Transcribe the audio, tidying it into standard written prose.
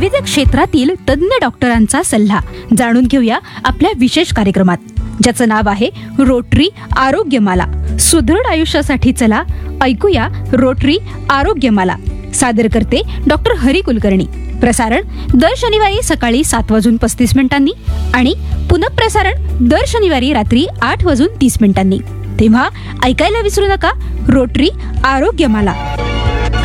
विविध क्षेत्रातील तज्ञ डॉक्टरांचा सल्ला जाणून घेऊया आपल्या विशेष कार्यक्रमात, ज्याचं नाव आहे रोटरी आरोग्यमाला. सुदृढ आयुष्यासाठी चला ऐकूया रोटरी आरोग्यमाला. सादर करते डॉक्टर हरी कुलकर्णी. प्रसारण दर शनिवारी सकाळी 7:35 आणि पुनःप्रसारण दर शनिवारी रात्री 8:30 तेव्हा ऐकायला विसरू नका रोटरी आरोग्यमाला.